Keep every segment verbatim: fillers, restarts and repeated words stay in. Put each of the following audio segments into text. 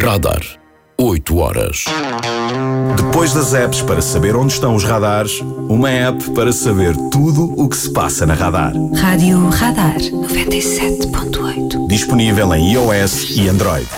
Radar. oito horas. Depois das apps para saber onde estão os radares, uma app para saber tudo o que se passa na Radar. Rádio Radar noventa e sete ponto oito. Disponível em iOS e Android.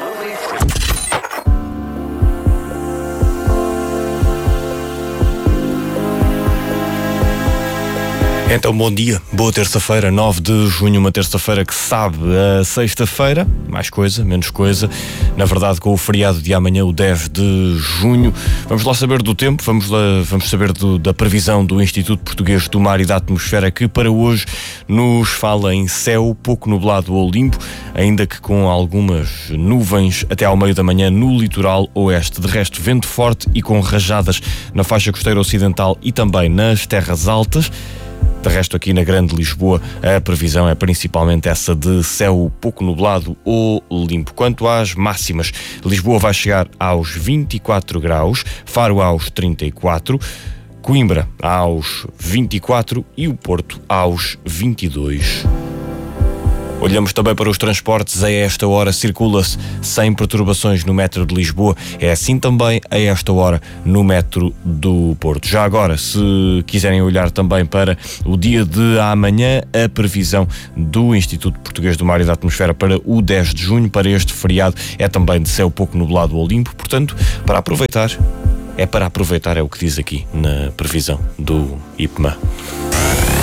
Então, bom dia, boa terça-feira, nove de junho, uma terça-feira que sabe a sexta-feira, mais coisa, menos coisa, na verdade com o feriado de amanhã, o dez de junho. Vamos lá saber do tempo, vamos, lá, vamos saber do, da previsão do Instituto Português do Mar e da Atmosfera, que para hoje nos fala em céu pouco nublado ou limpo, ainda que com algumas nuvens até ao meio da manhã no litoral oeste. De resto, vento forte e com rajadas na faixa costeira ocidental e também nas terras altas. De resto, aqui na Grande Lisboa, a previsão é principalmente essa de céu pouco nublado ou limpo. Quanto às máximas, Lisboa vai chegar aos vinte e quatro graus, Faro aos trinta e quatro, Coimbra aos vinte e quatro e o Porto aos vinte e dois. Olhamos também para os transportes. A esta hora circula-se sem perturbações no metro de Lisboa. É assim também a esta hora no metro do Porto. Já agora, se quiserem olhar também para o dia de amanhã, a previsão do Instituto Português do Mar e da Atmosfera para o dez de junho, para este feriado, é também de céu pouco nublado ou limpo. Portanto, para aproveitar, é para aproveitar, é o que diz aqui na previsão do I P M A.